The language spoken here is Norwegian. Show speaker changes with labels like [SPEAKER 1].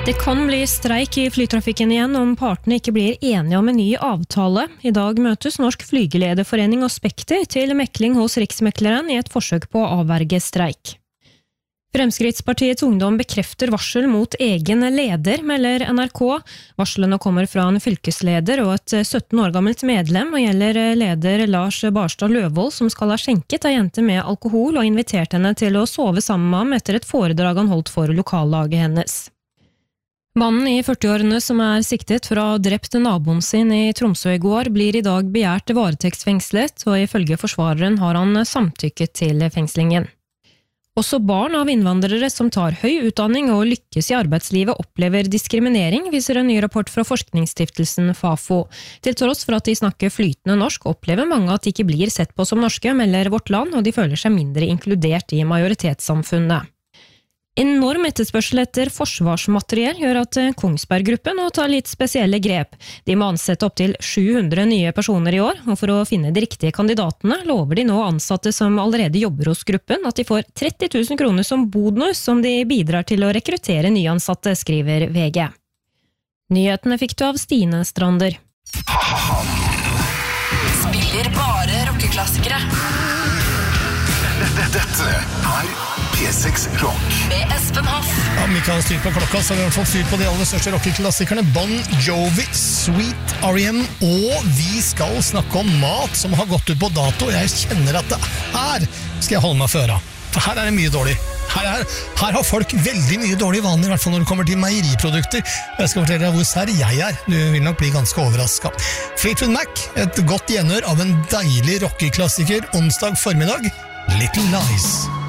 [SPEAKER 1] Det kan bli streik i flytrafikken igjen om partene ikke blir enige om en ny avtale. I dag møtes Norsk Flygelederforening og Spekter til mekling hos Riksmekleren i et forsøk på å avverge streik. Fremskrittspartiets ungdom bekrefter varsel mot egen leder, melder NRK. Varslene kommer fra en fylkesleder og et 17 år gammelt medlem, og gjelder leder Lars Barstad Løvold, som skal ha skjenket ei jente med alkohol og invitert henne til å sove sammen med ham etter et foredrag han holdt for lokallaget hennes. Mannen i 40-årene som siktet for å ha drept naboen sin i Tromsø i går, blir i dag begjært varetektsfengslet, og ifølge forsvareren har han samtykket til fengslingen. Også barn av innvandrere som tar høy utdanning og lykkes i arbeidslivet opplever diskriminering, viser en ny rapport fra forskningsstiftelsen FAFO. Til tross for at de snakker flytende norsk, opplever mange at de ikke blir sett på som norske, melder Vårt Land, og de føler seg mindre inkludert i majoritetssamfunnet. Enorm etterspørsel etter forsvarsmateriell gjør at Kongsberg-gruppen nå tar litt spesielle grep. De må ansette opp til 700 nye personer i år, og for å finne de riktige kandidatene lover de nå ansatte som allerede jobber hos gruppen at de får 30 000 kroner som bonus som de bidrar til å rekruttere nyansatte, skriver VG. Nyhetene fikk du av Stine Strander.
[SPEAKER 2] Spiller bare rockeklassikere.
[SPEAKER 3] Dette P6 Rock
[SPEAKER 2] med Espen Hoff.
[SPEAKER 4] Ja, vi kan styre på klokka, så vi har fått styr på de aller største rockeklassikerne. Bon Jovi, Sweet R.E.M. Og vi skal snakke om mat som har gått ut på dato. Jeg kjenner at det her skal jeg holde meg for øra. For her det mye dårlig. Her har folk veldig mye dårlig vaner, i hvert fall når det kommer til meieriprodukter. Jeg skal fortelle deg hvor sær jeg Du vil nok bli ganske overrasket. Fleetwood Mac, et godt gjenhør av en deilig rockeklassiker onsdag formiddag. Little Lies.